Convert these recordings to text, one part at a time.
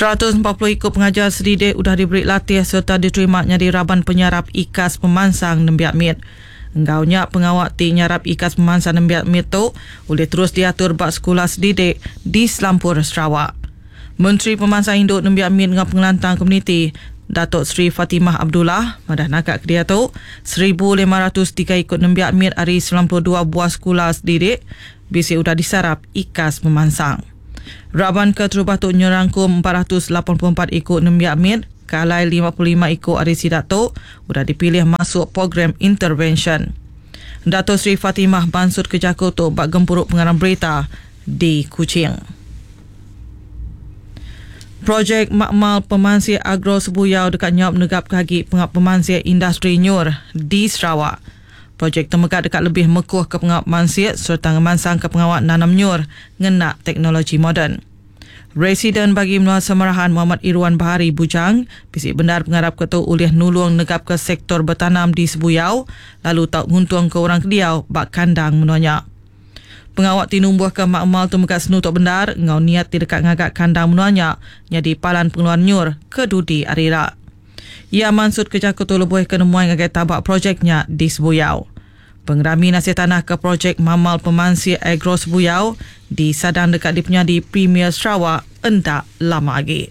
140 ikut pengajar sedidik sudah diberi latih serta diterima jadi raban penyarap ikas pemansang Nembiak Mit. Engkaunya pengawak ti nyarap ikas pemansang Nembiak Mit tu boleh terus diatur bak sekolah sedidik di Selampur, Sarawak. Menteri Pemansang Induk Nembiak Mit dengan pengelantang komuniti Datuk Seri Fatimah Abdullah madah nakak ke dia tu 1,503 ikut Nembiak Mit hari 92 buah sekolah sedidik bisi sudah disarap ikas pemansang. Raban ke terubah tu nyerangkum 484 ikut Nembiak Mit, kalai 55 ikut hari sidak tu sudah dipilih masuk program intervention. Datuk Seri Fatimah bansut ke Jakarta bak gempuruk pengarang berita di Kuching. Projek Makmal Pemansir Agro Sebuyau dekat Nyop negap kaki pengap pemansir industri nyur di Sarawak. Projek temekat dekat lebih mekuh ke pengawak mansir serta ngemansang ke pengawak nanam nyur ngenak teknologi moden. Residen bagi Menua Semarahan Muhammad Irwan Bahari bujang, bisik benar pengarap ketua ulih nulung negap ke sektor bertanam di Sebuyau, lalu tak nguntung ke orang kediau bak kandang menuanya. Pengawak tinumbuh ke makmal temekat senutuk benar, ngau niat tidak ngagak kandang menuanya, jadi palan pengeluaran nyur ke Dudi Arira. Ia mansut ke Jakarta lebuh ke nemuai ngagai tabak projeknya di Sebuyau. Pengerami nasib tanah ke projek Mamal Pemansir Agro Sebuyau disadang dekat dipnya di Premier Sarawak endak lama lagi.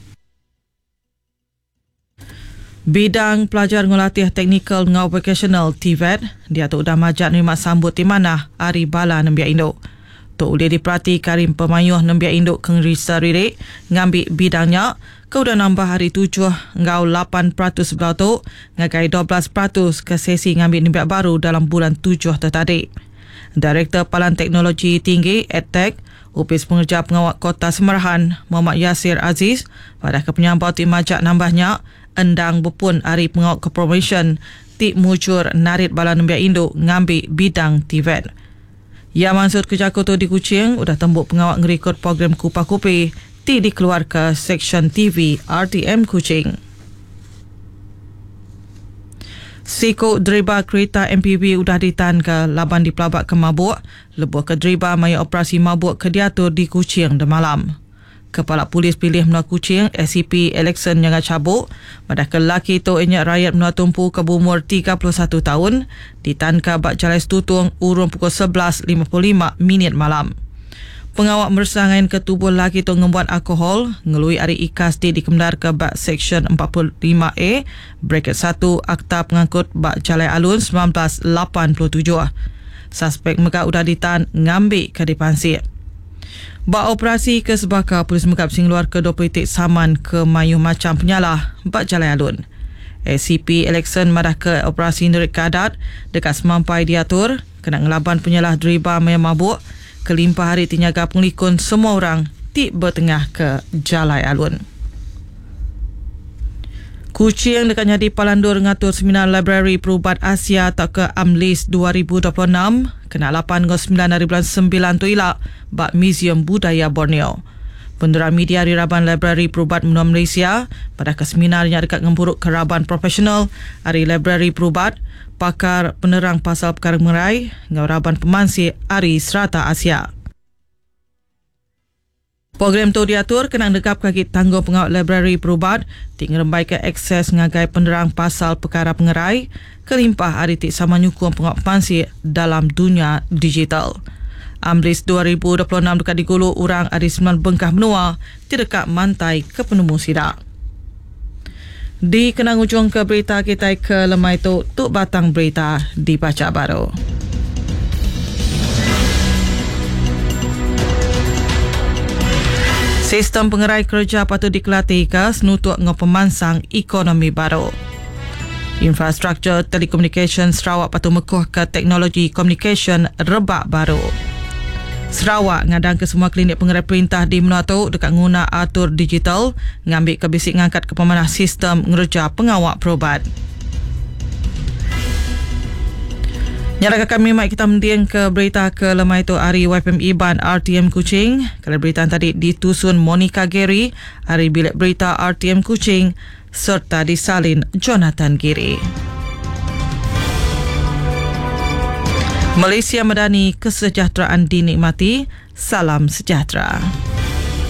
Bidang pelajar ngelatih teknikal dengan vocational TVET dia tu dah majak nerima sambut di mana Hari Bala Nembiak Induk. Tok boleh diperhati Karim Pemayuh Nembiak Induk Keng Risa Ririk ngambil bidangnya kau dah nambah hari 7 ngau 8% sebelah tu ngagai 12% ke sesi ngambil Nembiak baru dalam bulan 7 tertadi. Direktur Palan Teknologi Tinggi EdTech Opis Pengerja Pengawak Kota Semarahan Muhammad Yasir Aziz pada kepenyambau ti majak nambahnya endang berpun hari pengawak ke promotion ti mujur narit Bala Nembiak Induk ngambil bidang TVET. Ia mansut ke Jakarta di Kuching udah tembuk pengawak ngerikut program Kupa Kupi ti dikeluar ke Seksyen TV RTM Kuching. Siko driver kereta MPV udah ditahan ke laban di Pelabak ke Mabuk, lebuh ke driver maya operasi mabuk ke diatur di Kuching de malam. Kepala Polis Pilih Menua Kuching SCP Alexon yang cabuk pada ke lelaki tu inyak rakyat Menua Tumpu ke berumur 31 tahun ditahan ke bak Jalai Setutung urung pukul 11.55 malam. Pengawak mersangain ke tubuh lelaki tu ngembuat alkohol ngelui hari ikas di dikemdar ke bak Seksyen 45A bracket 1 Akta Pengangkut bak Jalai Alun 1987. Suspek mereka sudah ditahan ngambil ke dipansir. Bak operasi ke Sebaka, Polis Mekap Singluar ke 20 titik saman ke Mayuh Macam Penyalah bak Jalai Alun. SCP Alexon madah ke operasi Nurik Kadat dekat semampai diatur kena ngelaban penyalah driver maya mabuk kelimpah hari tinyaga pengelikun semua orang ti bertengah ke Jalai Alun. Kuching dekat Nyadi Palandur ngatur seminar Library Perubat Asia tak ke AMLIS 2026 kena 8/9 hari bulan 9 tu ilak bak Museum Budaya Borneo. Pendera media Hari Raban Library Perubat Menua Malaysia pada ke seminar yang dekat ngempuruk keraban profesional Hari Library Perubat pakar penerang pasal perkara mengerai ngau Raban Pemansir Hari Serata Asia. Program tu diatur kena dekap kaki tanggung pengawal library perubat tinggal rembai ke akses ngagai penerang pasal perkara pengerai kelimpah hari tik sama nyukung pengawal pemansir dalam dunia digital. AMLIS 2026 dekat digulu orang hari 9 bengkah menua di dekat mantai ke penemu sidak. Di kenang ujung ke berita kita ke lemai tu tuk batang berita dibaca baru. Sistem pengerai kerja patut dikelatih ke senutuk dengan pemansang ekonomi baru. Infrastruktur telekomunikasi Sarawak patut mekuh ke teknologi komunikasi rebak baru. Sarawak ngadang ke semua klinik pengerai perintah di Menua tu dekat guna atur digital ngambil ke bisik ngangkat ke pemanah sistem ngerja pengawak perubat. Nyalakan kami mak kita mendiang ke berita ke lemai tu hari YPM Iban RTM Kuching. Kalau berita tadi ditusun Monica Gary, hari bilik berita RTM Kuching serta disalin Jonathan Giri. Malaysia Madani, kesejahteraan dinikmati. Salam sejahtera.